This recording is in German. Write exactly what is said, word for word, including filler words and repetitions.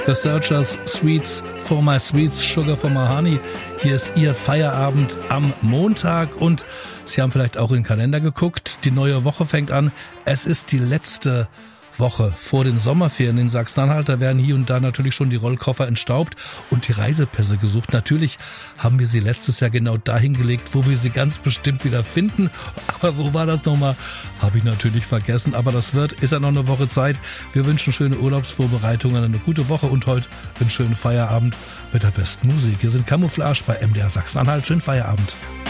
The Searchers, Sweets for my Sweets, Sugar for my Honey. Hier ist Ihr Feierabend am Montag und Sie haben vielleicht auch in den Kalender geguckt. Die neue Woche fängt an. Es ist die letzte Woche vor den Sommerferien in Sachsen-Anhalt. Da werden hier und da natürlich schon die Rollkoffer entstaubt und die Reisepässe gesucht. Natürlich haben wir sie letztes Jahr genau dahin gelegt, wo wir sie ganz bestimmt wieder finden. Aber wo war das nochmal? Habe ich natürlich vergessen. Aber das wird, ist ja noch eine Woche Zeit. Wir wünschen schöne Urlaubsvorbereitungen, eine gute Woche und heute einen schönen Feierabend mit der besten Musik. Hier sind Camouflage bei M D R Sachsen-Anhalt. Schönen Feierabend.